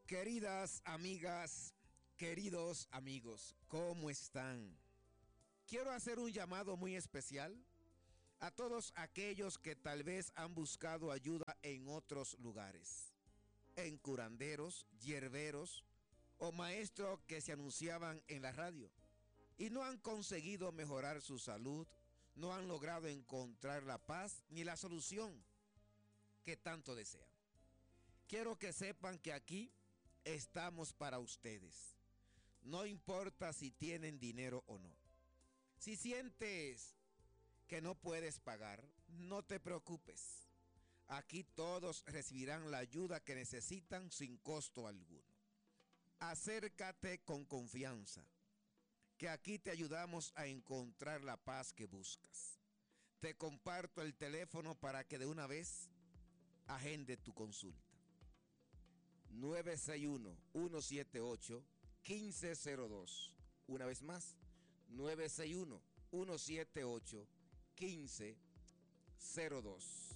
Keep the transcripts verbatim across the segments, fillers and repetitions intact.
Queridas amigas, queridos amigos, ¿cómo están? Quiero hacer un llamado muy especial a todos aquellos que tal vez han buscado ayuda en otros lugares, en curanderos, hierberos o maestros que se anunciaban en la radio y no han conseguido mejorar su salud, no han logrado encontrar la paz ni la solución que tanto desean. Quiero que sepan que aquí estamos para ustedes. No importa si tienen dinero o no. Si sientes que no puedes pagar, no te preocupes. Aquí todos recibirán la ayuda que necesitan sin costo alguno. Acércate con confianza, que aquí te ayudamos a encontrar la paz que buscas. Te comparto el teléfono para que de una vez agende tu consulta. nueve seis uno, uno siete ocho, uno cinco cero dos. Una vez más, nueve seis uno, uno siete ocho, uno cinco cero dos.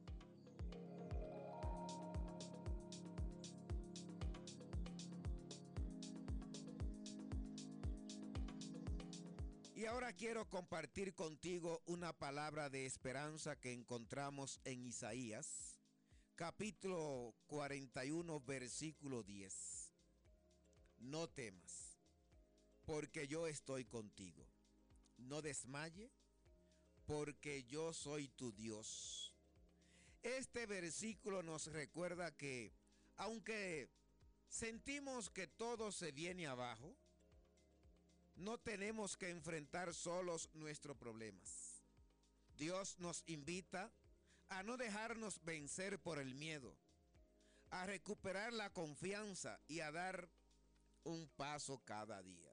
Y ahora quiero compartir contigo una palabra de esperanza que encontramos en Isaías, capítulo cuarenta y uno, versículo diez. No temas, porque yo estoy contigo. No desmaye, porque yo soy tu Dios. Este versículo nos recuerda que, aunque sentimos que todo se viene abajo, no tenemos que enfrentar solos nuestros problemas. Dios nos invita a no dejarnos vencer por el miedo, a recuperar la confianza y a dar un paso cada día.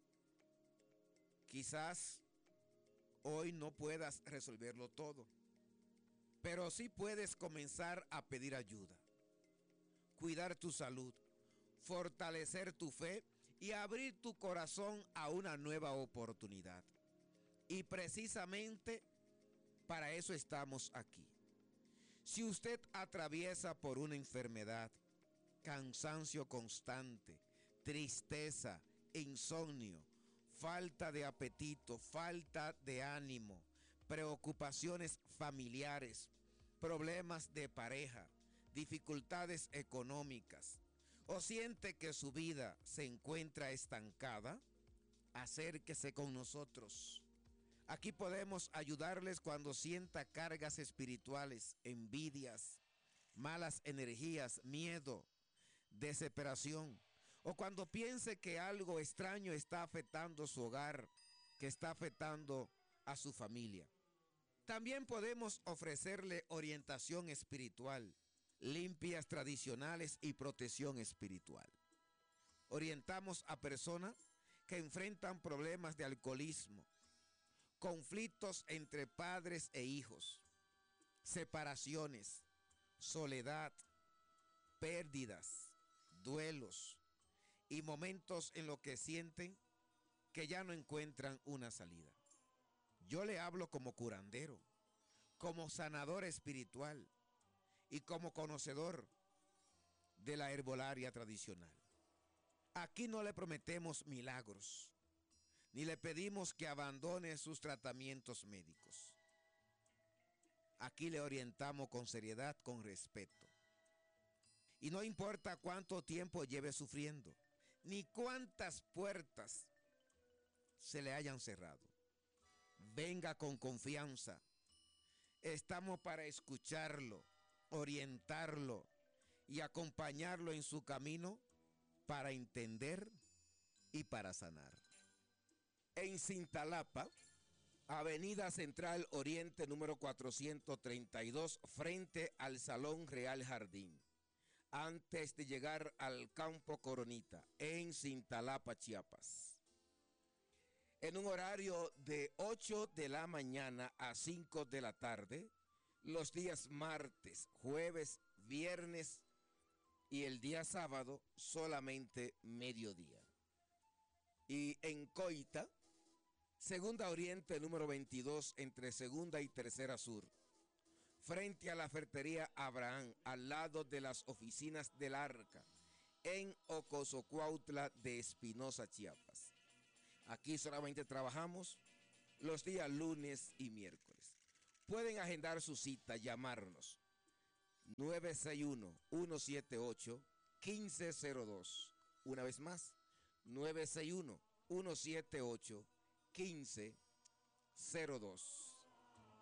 Quizás hoy no puedas resolverlo todo, pero sí puedes comenzar a pedir ayuda, cuidar tu salud, fortalecer tu fe y abrir tu corazón a una nueva oportunidad. Y precisamente para eso estamos aquí. Si usted atraviesa por una enfermedad, cansancio constante, tristeza, insomnio, falta de apetito, falta de ánimo, preocupaciones familiares, problemas de pareja, dificultades económicas, o siente que su vida se encuentra estancada, acérquese con nosotros. Aquí podemos ayudarles cuando sienta cargas espirituales, envidias, malas energías, miedo, desesperación, o cuando piense que algo extraño está afectando su hogar, que está afectando a su familia. También podemos ofrecerle orientación espiritual, limpias tradicionales y protección espiritual. Orientamos a personas que enfrentan problemas de alcoholismo, conflictos entre padres e hijos, separaciones, soledad, pérdidas, duelos y momentos en los que sienten que ya no encuentran una salida. Yo le hablo como curandero, como sanador espiritual y como conocedor de la herbolaria tradicional. Aquí no le prometemos milagros, ni le pedimos que abandone sus tratamientos médicos. Aquí le orientamos con seriedad, con respeto. Y no importa cuánto tiempo lleve sufriendo, ni cuántas puertas se le hayan cerrado. Venga con confianza. Estamos para escucharlo, orientarlo y acompañarlo en su camino para entender y para sanar. En Cintalapa, Avenida Central Oriente número cuatrocientos treinta y dos, frente al Salón Real Jardín, antes de llegar al Campo Coronita, en Cintalapa, Chiapas. En un horario de ocho de la mañana a cinco de la tarde, los días martes, jueves, viernes y el día sábado solamente mediodía. Y en Coita, Segunda Oriente número veintidós, entre Segunda y Tercera Sur, frente a la ferretería Abraham, al lado de las oficinas del Arca, en Ocosocuautla de Espinosa, Chiapas. Aquí solamente trabajamos los días lunes y miércoles. Pueden agendar su cita, llamarnos nueve seis uno, uno siete ocho, uno cinco cero dos. Una vez más, nueve seis uno, uno siete ocho, uno cinco cero dos.